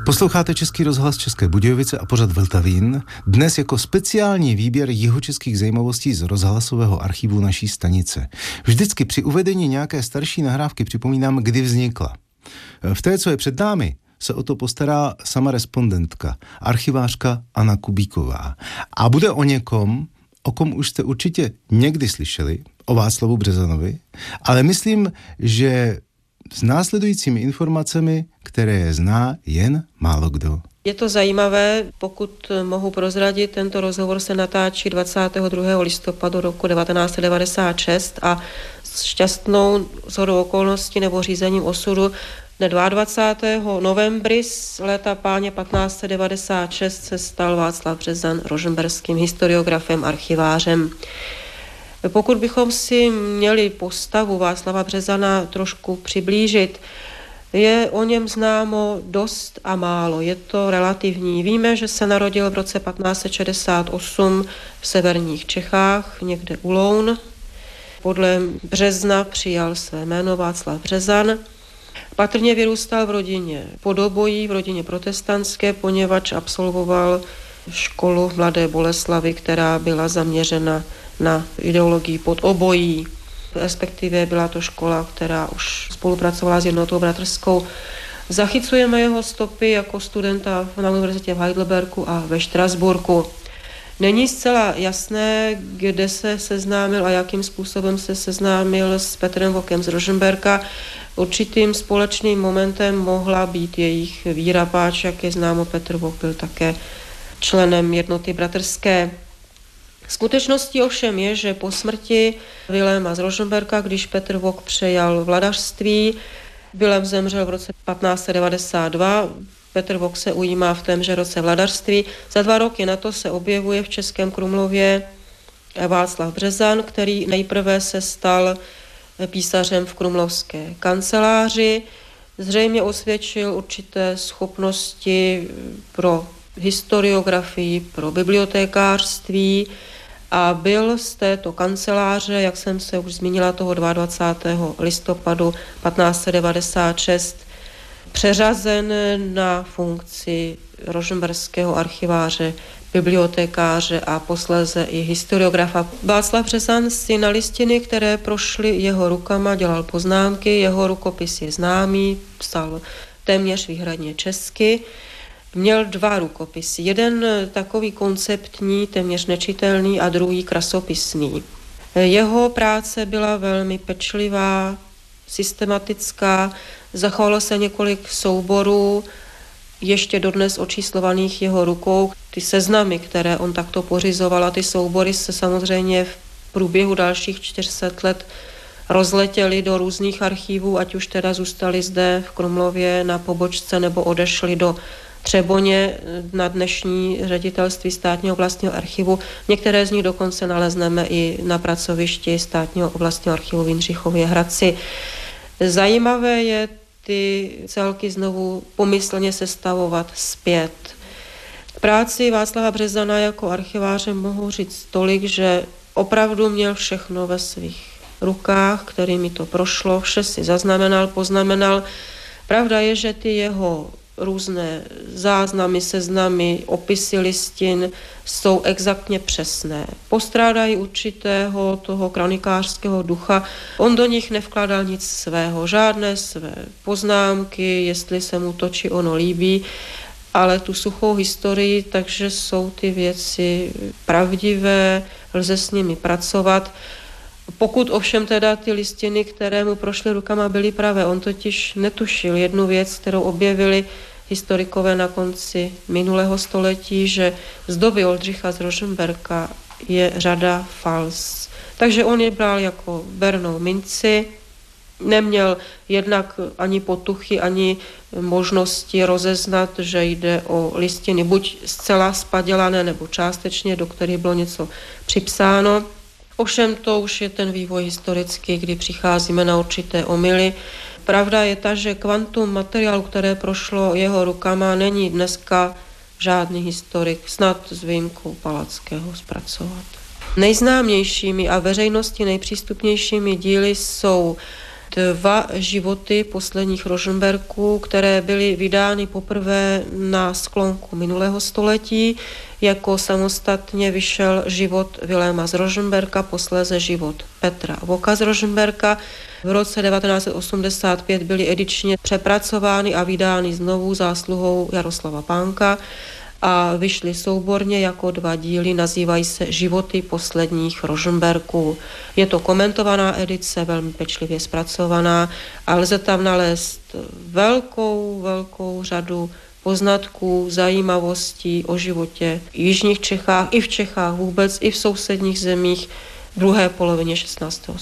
Posloucháte Český rozhlas České Budějovice a pořad Vltavín, dnes jako speciální výběr jihočeských zajímavostí z rozhlasového archivu naší stanice. Vždycky při uvedení nějaké starší nahrávky připomínám, kdy vznikla. V té, co je před námi, se o to postará sama respondentka, archivářka Anna Kubíková. A bude o někom, o kom už jste určitě někdy slyšeli, o Václavu Březanovi, ale myslím, že s následujícími informacemi, které zná jen málo kdo. Je to zajímavé, pokud mohu prozradit, tento rozhovor se natáčí 22. listopadu roku 1996 a s šťastnou shodou okolností nebo řízením osudu dne 22. novembry z léta páně 1596 se stal Václav Březan rožmberským historiografem, archivářem. Pokud bychom si měli postavu Václava Březana trošku přiblížit, je o něm známo dost a málo, je to relativní. Víme, že se narodil v roce 1568 v severních Čechách, někde u Loun. Podle Března přijal své jméno Václav Březan. Patrně vyrůstal v rodině podobojí, v rodině protestantské, poněvadž absolvoval školu v Mladé Boleslavi, která byla zaměřena na ideologii podobojí. Respektive byla to škola, která už spolupracovala s Jednotou bratrskou. Zachycujeme jeho stopy jako studenta na univerzitě v Heidelbergu a ve Štrasburku. Není zcela jasné, kde se seznámil a jakým způsobem se seznámil s Petrem Vokem z Rožmberka. Určitým společným momentem mohla být jejich víra, páč, jak je známo, Petr Vok byl také členem Jednoty bratrské. Skutečností ovšem je, že po smrti Viléma z Rožmberka, když Petr Vok přejal vladařství, Vilém zemřel v roce 1592, Petr Vok se ujímá v témže roce vladařství. Za 2 roky na to se objevuje v Českém Krumlově Václav Březan, který nejprve se stal písařem v krumlovské kanceláři. Zřejmě osvědčil určité schopnosti pro historiografii, pro bibliotekářství a byl z této kanceláře, jak jsem se už zmínila, toho 22. listopadu 1596 přeřazen na funkci rožmberského archiváře, bibliotekáře a posléze i historiografa. Václav Březan si na listiny, které prošly jeho rukama, dělal poznámky, jeho rukopis je známý, psal téměř výhradně česky. Měl 2 rukopisy, jeden takový konceptní, téměř nečitelný a druhý krasopisný. Jeho práce byla velmi pečlivá, systematická, zachovalo se několik souborů, ještě dodnes očíslovaných jeho rukou. Ty seznamy, které on takto pořizoval, a ty soubory se samozřejmě v průběhu dalších 400 let rozletěli do různých archívů, ať už teda zůstali zde v Krumlově na pobočce nebo odešli do Třeboně na dnešní ředitelství státního oblastního archivu. Některé z nich dokonce nalezneme i na pracovišti státního oblastního archivu v Jindřichově Hradci. Zajímavé je ty celky znovu pomyslně sestavovat zpět. V práci Václava Březana jako archiváře mohu říct tolik, že opravdu měl všechno ve svých rukách, kterými to prošlo, vše si zaznamenal, poznamenal. Pravda je, že ty jeho různé záznamy, seznamy, opisy listin jsou exaktně přesné. Postrádají určitého toho kronikářského ducha. On do nich nevkládal nic svého, žádné své poznámky, jestli se mu to či ono líbí, ale tu suchou historii, takže jsou ty věci pravdivé, lze s nimi pracovat. Pokud ovšem teda ty listiny, které mu prošly rukama, byly pravé, on totiž netušil jednu věc, kterou objevili historikové na konci minulého století, že z doby Oldřicha z Rožmberka je řada fals. Takže on je bral jako bernou minci, neměl jednak ani potuchy, ani možnosti rozeznat, že jde o listiny buď zcela spadělané nebo částečně, do kterých bylo něco připsáno. Ovšem to už je ten vývoj historický, kdy přicházíme na určité omyly. Pravda je ta, že kvantum materiálu, které prošlo jeho rukama, není dneska žádný historik, snad s výjimkou Palackého, zpracovat. Nejznámějšími a veřejnosti nejpřístupnějšími díly jsou 2 životy posledních Rožmberků, které byly vydány poprvé na sklonku minulého století. Jako samostatně vyšel život Viléma z Rožmberka, posléze život Petra Voka z Rožmberka. V roce 1985 byly edičně přepracovány a vydány znovu zásluhou Jaroslava Pánka a vyšly souborně jako 2 díly, nazývají se Životy posledních Rožmberků. Je to komentovaná edice, velmi pečlivě zpracovaná a lze tam nalézt velkou řadu poznatků, zajímavostí o životě v jižních Čechách, i v Čechách vůbec, i v sousedních zemích v druhé polovině 16.